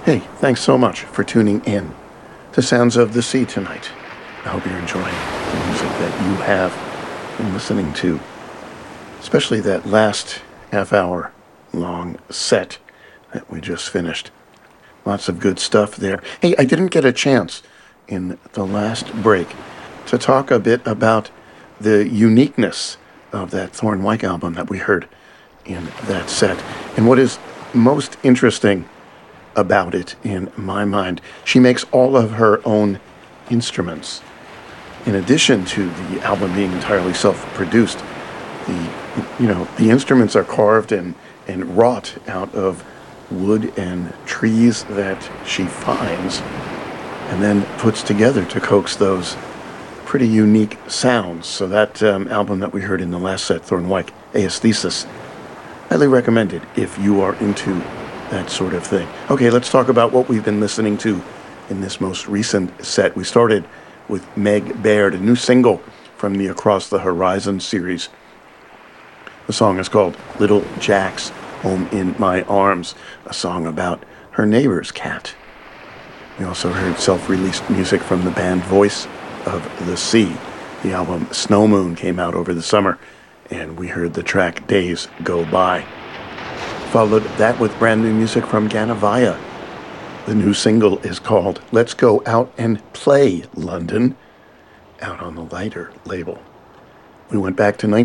Hey, thanks so much for tuning in to Sounds of the Sea tonight. I hope you're enjoying the music that you have been listening to, especially that last half-hour long set that we just finished. Lots of good stuff there. Hey, I didn't get a chance in the last break to talk a bit about the uniqueness of that Thorn-Weick album that we heard in that set. And what is most interesting about it, in my mind, she makes all of her own instruments. In addition to the album being entirely self-produced, the instruments are carved and wrought out of wood and trees that she finds and then puts together to coax those pretty unique sounds. So that album that we heard in the last set, Thorn-Weick, Aesthesis, highly recommended if you are into that sort of thing. Okay, let's talk about what we've been listening to in this most recent set. We started with Meg Baird, a new single from the Across the Horizon series. The song is called Little Jack's Home in My Arms, a song about her neighbor's cat. We also heard self-released music from the band Voice of the Sea. The album Snow Moon came out over the summer, and we heard the track Days Go By. Followed that with brand new music from Ganavaya. The new single is called Let's Go Out and Play London, out on the Lighter label. We went back to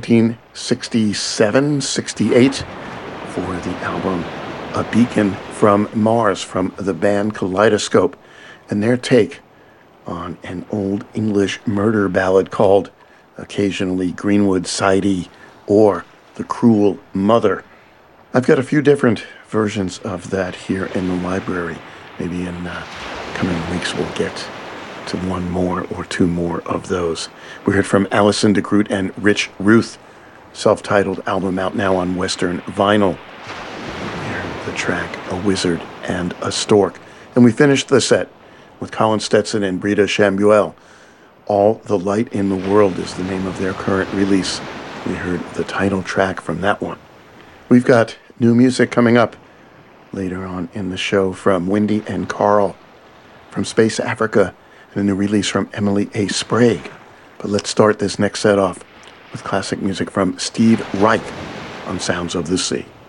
1967-68 for the album A Beacon from Mars from the band Kaleidoscope, and their take on an old English murder ballad called occasionally Greenwood Sidey or The Cruel Mother. I've got a few different versions of that here in the library. Maybe in coming weeks we'll get to one more or two more of those. We heard from Alison DeGroot and Rich Ruth, self-titled album out now on Western Vinyl. We heard the track A Wizard and a Stork. And we finished the set with Colin Stetson and Brita Shambuel. All the Light in the World is the name of their current release. We heard the title track from that one. We've got new music coming up later on in the show from Wendy and Carl, from Space Africa, and a new release from Emily A. Sprague. But let's start this next set off with classic music from Steve Reich on Sounds of the Sea.